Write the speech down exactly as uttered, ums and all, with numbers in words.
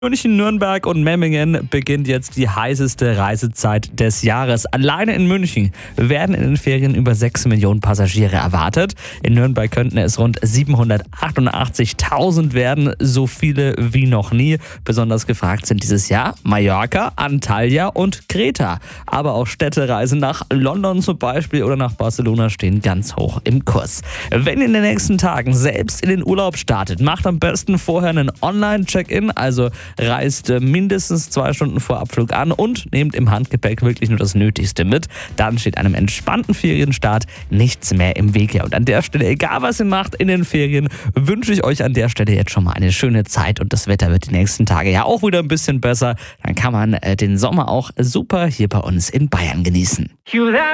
München, Nürnberg und Memmingen beginnt jetzt die heißeste Reisezeit des Jahres. Alleine in München werden in den Ferien über sechs Millionen Passagiere erwartet. In Nürnberg könnten es rund siebenhundertachtundachtzigtausend werden, so viele wie noch nie. Besonders gefragt sind dieses Jahr Mallorca, Antalya und Kreta. Aber auch Städtereisen nach London zum Beispiel oder nach Barcelona stehen ganz hoch im Kurs. Wenn ihr in den nächsten Tagen selbst in den Urlaub startet, macht am besten vorher einen Online-Check-in, also reist mindestens zwei Stunden vor Abflug an und nehmt im Handgepäck wirklich nur das Nötigste mit. Dann steht einem entspannten Ferienstart nichts mehr im Wege. Und an der Stelle, egal was ihr macht in den Ferien, wünsche ich euch an der Stelle jetzt schon mal eine schöne Zeit. Und das Wetter wird die nächsten Tage ja auch wieder ein bisschen besser. Dann kann man den Sommer auch super hier bei uns in Bayern genießen.